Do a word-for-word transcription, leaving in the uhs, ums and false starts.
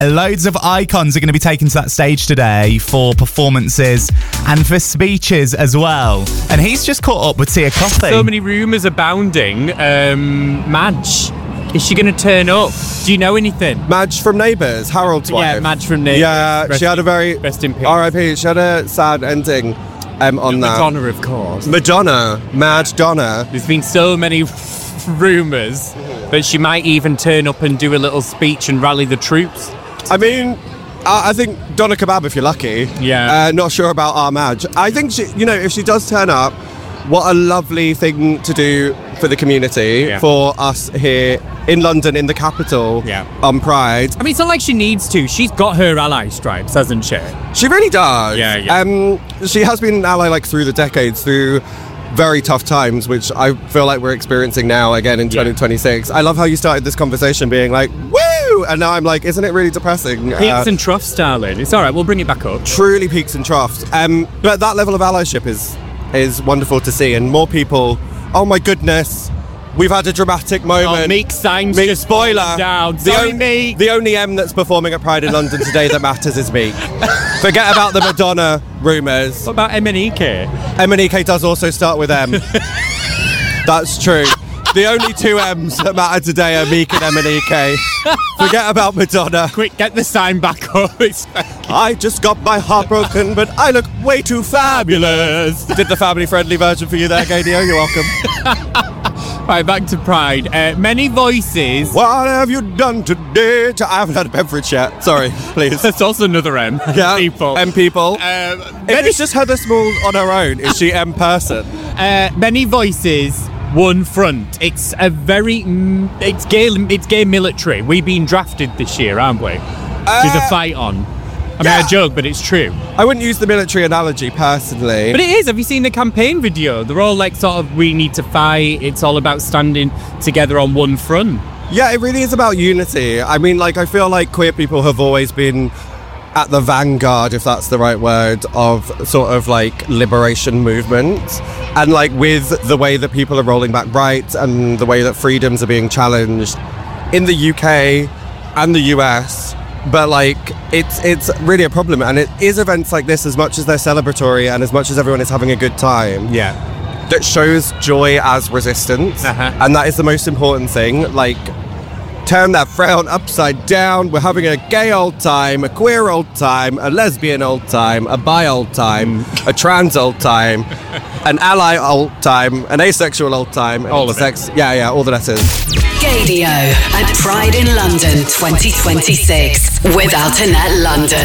Loads of icons are going to be taken to that stage today for performances and for speeches as well. And he's just caught up with Tia Kofi. So many rumours abounding. Um, Madge, is she going to turn up? Do you know anything? Madge from Neighbours, Harold's wife. Yeah, Madge from Neighbours. Yeah, Rest she had a very rest in peace. R I P. She had a sad ending um, on that. Madonna, of course. Madonna, Mad Donna. There's been so many rumours that she might even turn up and do a little speech and rally the troops. I mean, I, I think Donna Kebab if you're lucky. Yeah. Uh, not sure about our Madge. I think she, you know, if she does turn up, what a lovely thing to do for the community, Yeah. for us here in London, in the capital, Yeah. on Pride. I mean, it's not like she needs to. She's got her ally stripes, hasn't she? She really does. Yeah, yeah. Um, she has been an ally like through the decades, through very tough times, which I feel like we're experiencing now again in Yeah. twenty twenty-six. I love how you started this conversation being like, woo! And now I'm like, isn't it really depressing? Peaks Uh, and troughs, darling. It's all right. We'll bring it back up. truly peaks and troughs. Um, but that level of allyship is is wonderful to see, and more people. Oh my goodness, we've had a dramatic moment. Oh, Meek signs Meek, just spoiler. falling down. The, Sorry, on- Meek. the only M that's performing at Pride in London today that matters is Meek. Forget about the Madonna rumours. What about M and E K? M and E K does also start with M. That's true. The only two M's that matter today are Meek and M and E K. Forget about Madonna. Quick, get the sign back up. It's I just got my heart broken, but I look way too fabulous. Did the family-friendly version for you there, Gadio. You're welcome. right, back to Pride. Uh, many voices. What have you done today? I haven't had a beverage yet. Sorry, please. That's also another M. Yeah, People. M people. Um, If many, it's just Heather Small on her own, is she M person? uh, many voices. One front. It's a very. Mm, it's gay. It's gay military. We've been drafted this year, aren't we? There's a fight on. I mean, yeah. I joke, but it's true. I wouldn't use the military analogy personally. But it is. Have you seen the campaign video? They're all like, sort of, we need to fight. It's all about standing together on one front. Yeah, it really is about unity. I mean, like, I feel like queer people have always been at the vanguard, if that's the right word, of sort of like liberation movements. And like with the way that people are rolling back rights and the way that freedoms are being challenged in the U K and the U S, but like it's it's really a problem. And it is events like this, as much as they're celebratory and as much as everyone is having a good time, Yeah. that shows joy as resistance. Uh-huh. And that is the most important thing. Like, turn that frown upside down. We're having a gay old time, a queer old time, a lesbian old time, a bi old time, a trans old time, an ally old time, an asexual old time, All of it. sex. Yeah, yeah, all the letters. Gadio at Pride in London twenty twenty-six with Alternate London.